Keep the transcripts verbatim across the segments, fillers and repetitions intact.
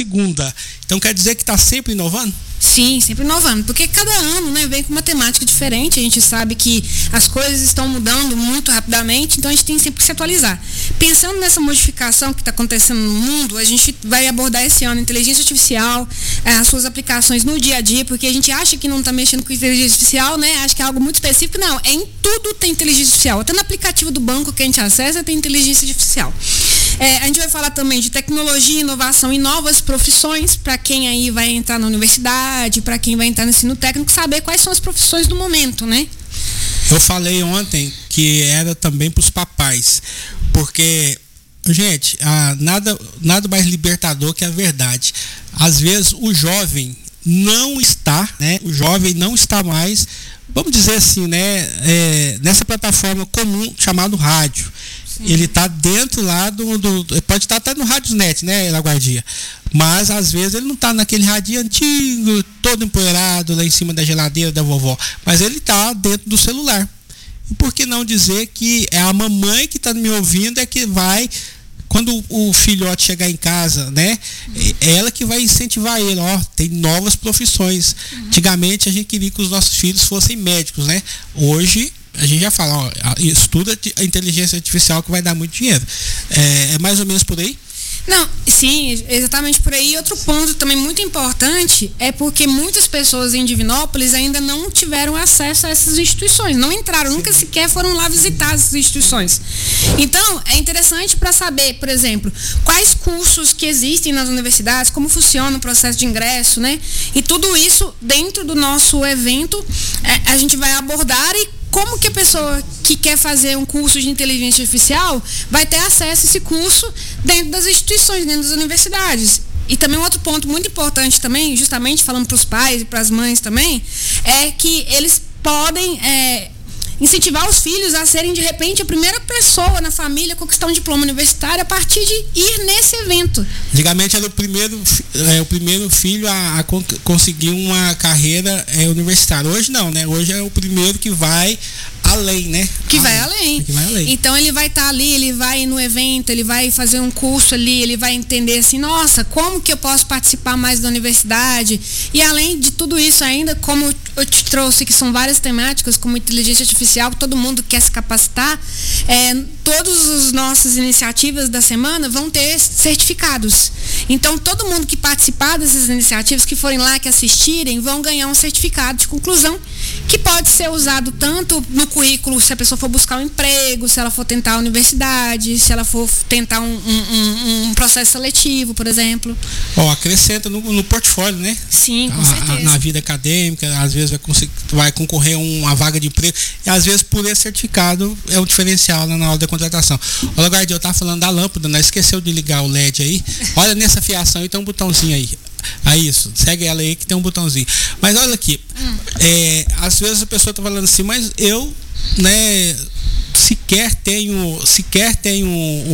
segunda. Então quer dizer que está sempre inovando? Sim, sempre inovando, porque cada ano, né, vem com uma temática diferente. A gente sabe que as coisas estão mudando muito rapidamente, então a gente tem sempre que se atualizar. Pensando nessa modificação que está acontecendo no mundo, a gente vai abordar esse ano inteligência artificial, as suas aplicações no dia a dia, porque a gente acha que não está mexendo com inteligência artificial, né? Acha que é algo muito específico. Não, é em tudo tem inteligência artificial. Até no aplicativo do banco que a gente acessa tem inteligência artificial. É, a gente vai falar também de tecnologia, inovação e novas profissões para quem aí vai entrar na universidade, para quem vai entrar no ensino técnico, saber quais são as profissões do momento, né? Eu falei ontem que era também para os papais, porque, gente, ah, nada, nada mais libertador que a verdade. Às vezes o jovem não está, né? O jovem não está mais, vamos dizer assim, né? É, nessa plataforma comum chamada rádio. Sim. Ele está dentro lá do, do. Pode estar até no Radiosnet, né, Laguardia? Mas às vezes ele não está naquele radinho antigo, todo empoeirado lá em cima da geladeira da vovó. Mas ele está dentro do celular. E por que não dizer que é a mamãe que está me ouvindo é que vai. Quando o filhote chegar em casa, né? É ela que vai incentivar ele, ó, tem novas profissões. Uhum. Antigamente a gente queria que os nossos filhos fossem médicos, né? Hoje a gente já fala, ó, estuda a inteligência artificial que vai dar muito dinheiro. É, é mais ou menos por aí? Não, sim, exatamente por aí. Outro ponto também muito importante é porque muitas pessoas em Divinópolis ainda não tiveram acesso a essas instituições, não entraram, sim. Nunca sequer foram lá visitar essas instituições. Então, é interessante para saber, por exemplo, quais cursos que existem nas universidades, como funciona o processo de ingresso, né? E tudo isso dentro do nosso evento, é, a gente vai abordar e como que a pessoa que quer fazer um curso de inteligência artificial vai ter acesso a esse curso dentro das instituições, dentro das universidades. E também um outro ponto muito importante também, justamente falando para os pais e para as mães também, é que eles podem é, incentivar os filhos a serem, de repente, a primeira pessoa na família a conquistar um diploma universitário a partir de ir nesse evento. Antigamente era o primeiro, é, o primeiro filho a, a con- conseguir uma carreira é, universitária. Hoje não, né? Hoje é o primeiro que vai além, né? Que vai além. Que vai além. Então ele vai estar tá ali, ele vai no evento, ele vai fazer um curso ali, ele vai entender assim, nossa, como que eu posso participar mais da universidade? E além de tudo isso ainda, como eu te trouxe, que são várias temáticas, como inteligência artificial, todo mundo quer se capacitar, é, todas as nossas iniciativas da semana vão ter certificados. Então todo mundo que participar dessas iniciativas, que forem lá, que assistirem, vão ganhar um certificado de conclusão, que pode ser usado tanto no currículo, se a pessoa for buscar um emprego, se ela for tentar a universidade, se ela for tentar um, um, um processo seletivo, por exemplo. Ó, acrescenta no, no portfólio, né? Sim, com a, certeza. A, na vida acadêmica, às vezes vai, conseguir, vai concorrer a uma vaga de emprego, e às vezes por esse certificado é um diferencial na hora da contratação. Olha, Guardia, eu estava falando da lâmpada, né? Esqueceu de ligar o L E D aí. Olha nessa fiação e tem um botãozinho aí. É isso, segue ela aí que tem um botãozinho. Mas olha aqui, hum. é, às vezes a pessoa está falando assim, mas eu, né, sequer tenho, sequer tenho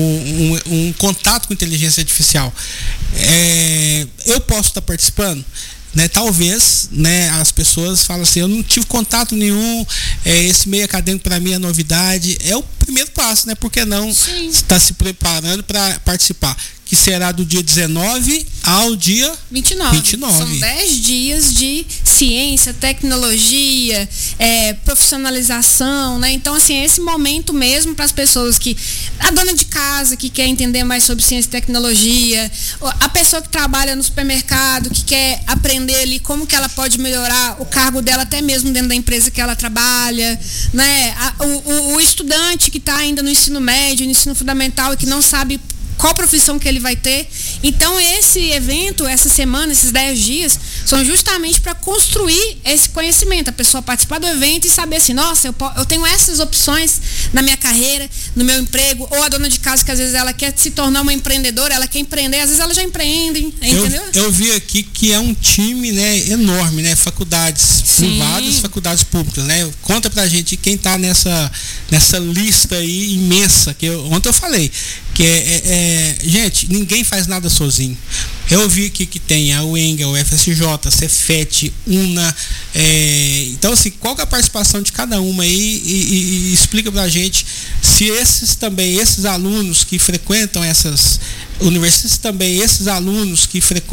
um, um, um contato com inteligência artificial. É, eu posso estar tá participando? Né, talvez, né, as pessoas falam assim, eu não tive contato nenhum, é, esse meio acadêmico para mim é novidade. É o primeiro passo, né? Por que não estar se preparando para participar? Que será do dia dezenove ao dia vinte e nove. vinte e nove. São dez dias de ciência, tecnologia, é, profissionalização, né? Então, assim, é esse momento mesmo para as pessoas que... A dona de casa que quer entender mais sobre ciência e tecnologia, a pessoa que trabalha no supermercado, que quer aprender ali como que ela pode melhorar o cargo dela até mesmo dentro da empresa que ela trabalha, né? A, o, o, o estudante que está ainda no ensino médio, no ensino fundamental e que não sabe qual profissão que ele vai ter. Então esse evento, essa semana, esses dez dias, são justamente para construir esse conhecimento, a pessoa participar do evento e saber assim, nossa, eu, eu tenho essas opções na minha carreira, no meu emprego, ou a dona de casa que às vezes ela quer se tornar uma empreendedora, ela quer empreender, às vezes ela já empreende, entendeu? Eu, eu vi aqui que é um time, né, enorme, né, faculdades Sim. privadas, faculdades públicas, né? Conta pra gente quem tá nessa, nessa lista aí imensa, que eu, ontem eu falei, que é, é, é, gente, ninguém faz nada sozinho. Eu vi aqui que tem a U E N G, a U F S J, a Cefet, UNA, é, então assim, qual que é a participação de cada uma aí e, e, e explica pra gente se esses também, esses alunos que frequentam essas universidades, também esses alunos que frequentam